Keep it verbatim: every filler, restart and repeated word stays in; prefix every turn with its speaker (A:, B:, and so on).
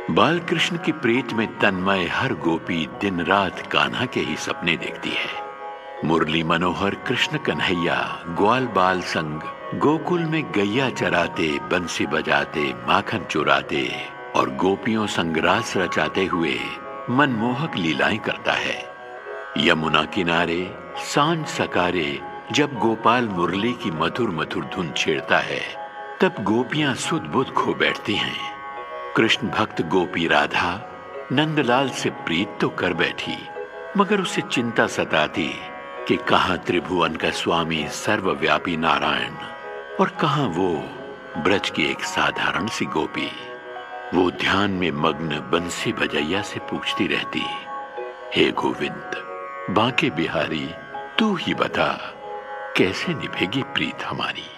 A: बाल कृष्ण की प्रीत में तन्मय हर गोपी दिन रात कान्हा के ही सपने देखती है। मुरली मनोहर कृष्ण कन्हैया ग्वाल बाल संग गोकुल में गैया चराते, बंसी बजाते, माखन चुराते और गोपियों संग रास रचाते हुए मनमोहक लीलाएं करता है। यमुना किनारे सांझ सकारे जब गोपाल मुरली की मधुर मधुर धुन छेड़ता है, तब गोपियां सुध बुध खो बैठती हैं। कृष्ण भक्त गोपी राधा नंदलाल से प्रीत तो कर बैठी, मगर उसे चिंता सताती कि कहां त्रिभुवन का स्वामी सर्वव्यापी नारायण और कहां वो ब्रज की एक साधारण सी गोपी। वो ध्यान में मग्न बंसी बजैया से पूछती रहती, हे गोविंद बांके बिहारी, तू ही बता कैसे निभेगी प्रीत हमारी।